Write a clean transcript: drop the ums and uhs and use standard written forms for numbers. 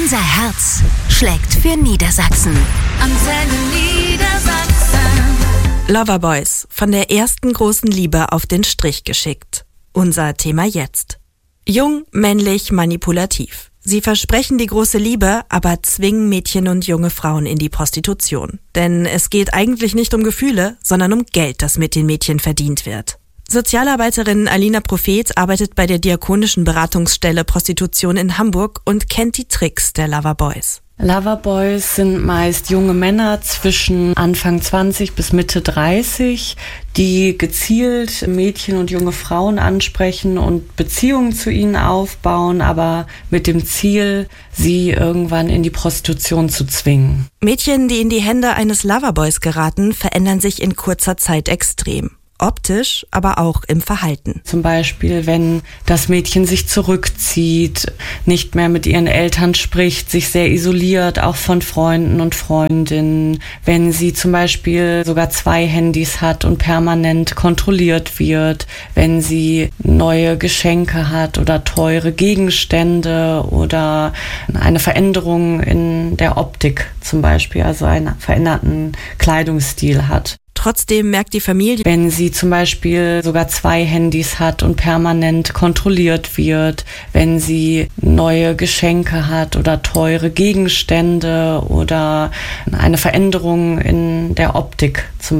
Unser Herz schlägt für Niedersachsen. Antenne Niedersachsen. Loverboys, von der ersten großen Liebe auf den Strich geschickt. Unser Thema jetzt. Jung, männlich, manipulativ. Sie versprechen die große Liebe, aber zwingen Mädchen und junge Frauen in die Prostitution. Denn es geht eigentlich nicht um Gefühle, sondern um Geld, das mit den Mädchen verdient wird. Sozialarbeiterin Alina Prophet arbeitet bei der Diakonischen Beratungsstelle Prostitution in Hamburg und kennt die Tricks der Loverboys. Loverboys sind meist junge Männer zwischen Anfang 20 bis Mitte 30, die gezielt Mädchen und junge Frauen ansprechen und Beziehungen zu ihnen aufbauen, aber mit dem Ziel, sie irgendwann in die Prostitution zu zwingen. Mädchen, die in die Hände eines Loverboys geraten, verändern sich in kurzer Zeit extrem. Optisch, aber auch im Verhalten. Zum Beispiel, wenn das Mädchen sich zurückzieht, nicht mehr mit ihren Eltern spricht, sich sehr isoliert, auch von Freunden und Freundinnen. Wenn sie zum Beispiel sogar 2 Handys hat und permanent kontrolliert wird. Wenn sie neue Geschenke hat oder teure Gegenstände oder eine Veränderung in der Optik zum Beispiel, also einen veränderten Kleidungsstil hat. Trotzdem merkt die Familie, wenn sie zum Beispiel sogar 2 Handys hat und permanent kontrolliert wird, wenn sie neue Geschenke hat oder teure Gegenstände oder eine Veränderung in der Optik zum